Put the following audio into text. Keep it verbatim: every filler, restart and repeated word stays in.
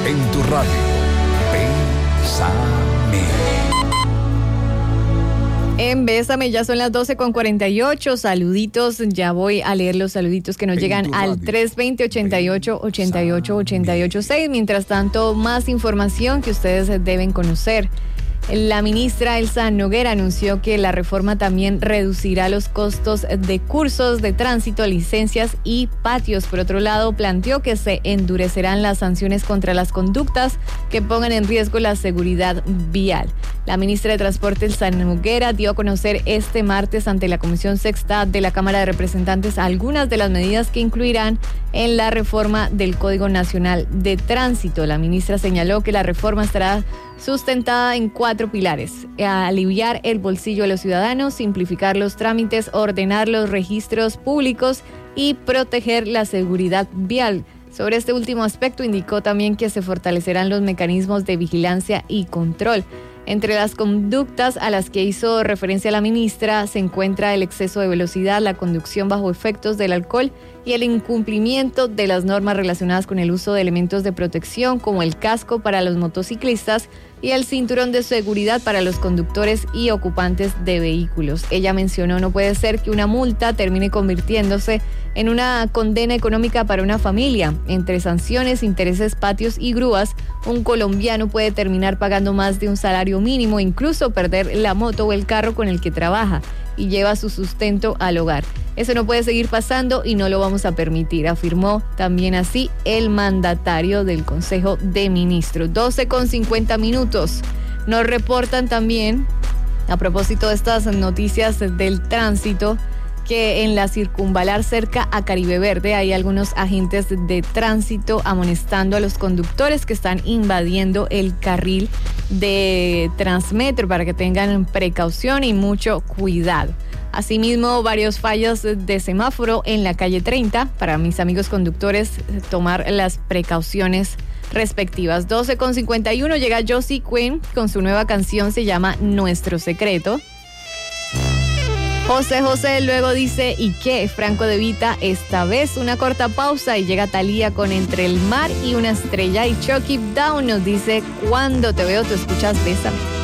En tu radio, Bésame. En Bésame ya son las doce con cuarenta y ocho. Saluditos, ya voy a leer los saluditos que nos en llegan al tres dos cero, ochenta y ocho, ochenta y ocho, ochenta y ocho seis. Mientras tanto, más información que ustedes deben conocer. La ministra Elsa Noguera anunció que la reforma también reducirá los costos de cursos de tránsito, licencias y patios. Por otro lado, planteó que se endurecerán las sanciones contra las conductas que pongan en riesgo la seguridad vial. La ministra de Transporte, Elsa Noguera, dio a conocer este martes ante la Comisión Sexta de la Cámara de Representantes algunas de las medidas que incluirán en la reforma del Código Nacional de Tránsito. La ministra señaló que la reforma estará sustentada en cuatro pilares: aliviar el bolsillo de los ciudadanos, simplificar los trámites, ordenar los registros públicos y proteger la seguridad vial. Sobre este último aspecto, indicó también que se fortalecerán los mecanismos de vigilancia y control. Entre las conductas a las que hizo referencia la ministra se encuentra el exceso de velocidad, la conducción bajo efectos del alcohol y el incumplimiento de las normas relacionadas con el uso de elementos de protección como el casco para los motociclistas y el cinturón de seguridad para los conductores y ocupantes de vehículos. Ella mencionó: no puede ser que una multa termine convirtiéndose en una condena económica para una familia. Entre sanciones, intereses, patios y grúas, un colombiano puede terminar pagando más de un salario mínimo, incluso perder la moto o el carro con el que trabaja y lleva su sustento al hogar. Eso no puede seguir pasando y no lo vamos a permitir, afirmó también así el mandatario del Consejo de Ministros. doce con cincuenta minutos. Nos reportan también, a propósito de estas noticias del tránsito, que en la circunvalar cerca a Caribe Verde hay algunos agentes de tránsito amonestando a los conductores que están invadiendo el carril de Transmetro para que tengan precaución y mucho cuidado. Asimismo, varios fallos de semáforo en la calle treinta para mis amigos conductores tomar las precauciones respectivas. doce con cincuenta y uno llega Josie Quinn con su nueva canción, se llama Nuestro Secreto. José José luego dice: ¿y qué? Franco De Vita, esta vez una corta pausa y llega Thalía con Entre el Mar y una Estrella, y Chucky Down nos dice: cuando te veo tú escuchas Bésame.